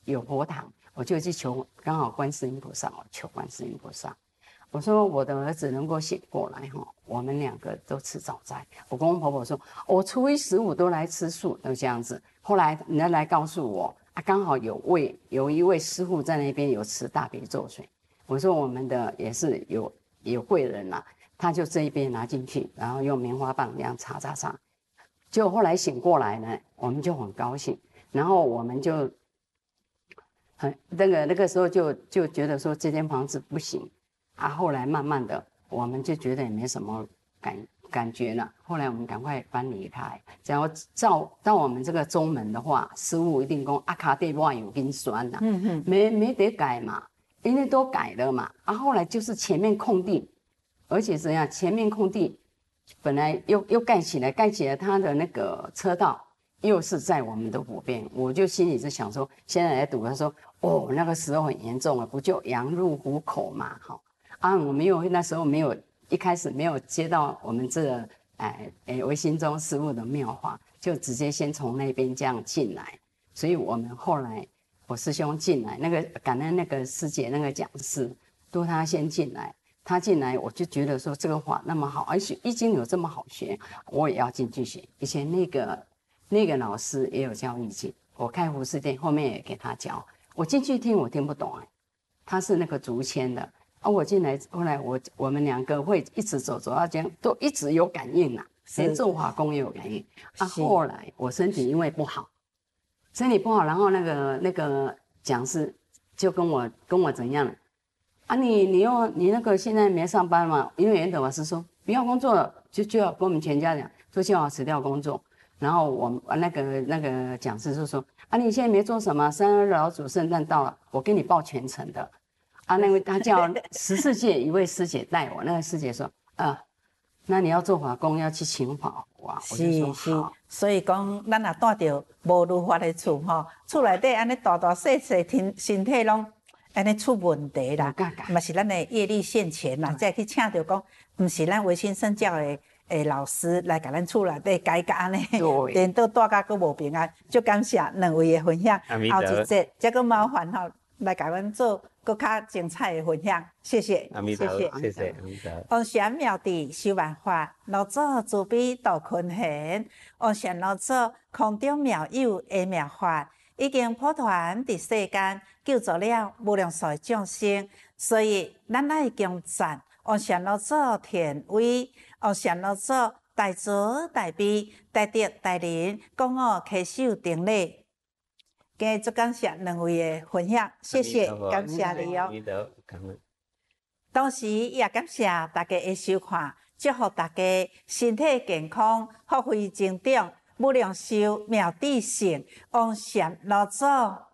有佛堂，我就去求，刚好观世音菩萨，我求观世音菩萨。我说我的儿子能够醒过来哈，我们2个都吃早斋。我公公婆婆说，我初一十五都来吃素，都这样子。后来人家来告诉我，刚好有一位师傅在那边有吃大悲咒水。我说我们的也是有贵人啦，他就这一边拿进去，然后用棉花棒这样擦。就后来醒过来呢，我们就很高兴，然后我们就那个时候就觉得说这间房子不行。后来慢慢的，我们就觉得也没什么感觉了。后来我们赶快搬离开。只要照到我们这个中门的话，师父一定说卡地外有根酸呐，没得改嘛，因为都改了嘛。后来就是前面空地，而且怎样，前面空地本来又盖起来，它的那个车道又是在我们的左边，我就心里是想说，现在来赌，他说那个时候很严重了，不就羊入虎口嘛，哈。我那时候一开始没有接到我们这个唯心宗师父的妙法，就直接先从那边这样进来。所以我们后来我师兄进来，那个感恩那个师姐那个讲师，都他先进来，他进来我就觉得说这个法那么好，而且易经有这么好学，我也要进去学。以前那个老师也有教易经，我开服饰店后面也给他教，我进去听我听不懂他是那个竹签的。我进来，后来我们2个会一直走到这样，都一直有感应啦，连做法功也有感应。后来我身体因为不好，然后那个讲师就跟我怎样你那个现在没上班嘛？因为原本老师说不要工作了，就要跟我们全家讲，说叫我辞掉工作。然后我那个讲师就说你现在没做什么，生日老祖圣诞到了，我给你报全程的。那位他叫14届一位师姐带我，那个师姐说那你要做法功要去请法服啊。我就说好。 所以讲咱也带着无如法的厝厝内底安尼大细身体拢安尼出问题啦，嘛是咱的业力现前啦，再去请到讲，不是咱唯心圣教的老师来甲咱厝内底改安尼，颠倒带甲佫无平安，就感谢2位的分享。后一节再佫麻烦来甲阮做佫较精彩的分享，谢谢， 谢谢。 王禅妙智修万法，老祖慈悲度群贤。王禅老祖空中妙有的妙法，已经普传伫世间，救助了无量数的众生。所以咱爱敬赞王禅老祖田威，王禅老祖大慈大悲大德大仁，讲摕手顶礼。今日足感谢2位的分享，谢谢，感谢你哦。同时也感谢大家的收看，祝福大家身体健康，福慧增长，无量寿妙智成，王禅老祖。